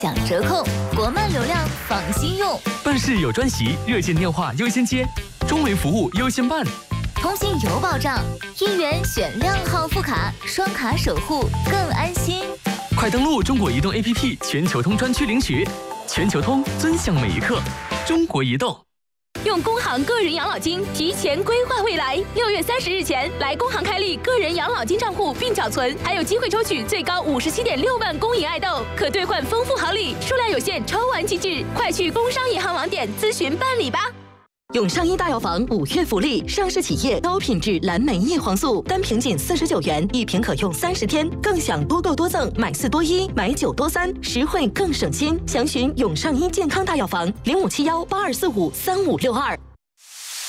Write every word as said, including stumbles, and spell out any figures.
享折扣，国漫流量放心用。 办事有专席，热线电话优先接，中维服务优先办。 通信有保障，一元选靓号副卡，双卡守护更安心。 快登录中国移动 A P P 全球通专区领取，全球通尊享每一刻。中国移动。 用工行个人养老金提前规划未来，六月三十日前来工行开立个人养老金账户并缴存，还有机会抽取最高五十七点六万公银爱豆，可兑换丰富好礼，数量有限，抽完即止，快去工商银行网点咨询办理吧。 永上一大药房五月福利，上市企业高品质蓝莓叶黄素，单瓶仅四十九元，一瓶可用三十天，更享多购多赠，买四多一，买九多三，实惠更省心。详询永上一健康大药房零五七幺八二四五三五六二。